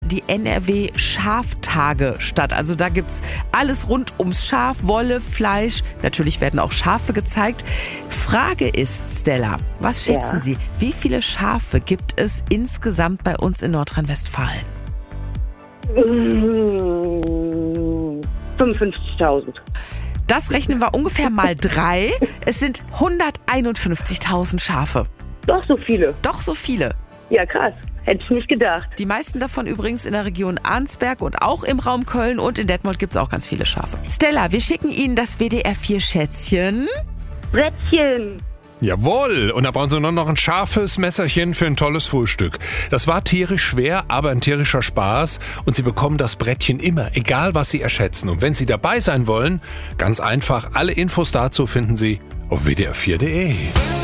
die NRW Schaftage statt. Also da gibt's alles rund ums Schaf, Wolle, Fleisch. Natürlich werden auch Schafe gezeigt. Frage ist, Stella, was schätzen Sie, wie viele Schafe gibt es insgesamt bei uns in Nordrhein-Westfalen? 55.000. Das rechnen wir ungefähr mal 3. Es sind 151.000 Schafe. Doch so viele. Doch so viele. Ja, krass. Hätte ich nicht gedacht. Die meisten davon übrigens in der Region Arnsberg und auch im Raum Köln, und in Detmold gibt es auch ganz viele Schafe. Stella, wir schicken Ihnen das WDR-4-Schätzchen. Brettchen. Jawohl, und da brauchen Sie nur noch ein scharfes Messerchen für ein tolles Frühstück. Das war tierisch schwer, aber ein tierischer Spaß. Und Sie bekommen das Brettchen immer, egal was Sie erschätzen. Und wenn Sie dabei sein wollen, ganz einfach, alle Infos dazu finden Sie auf wdr4.de.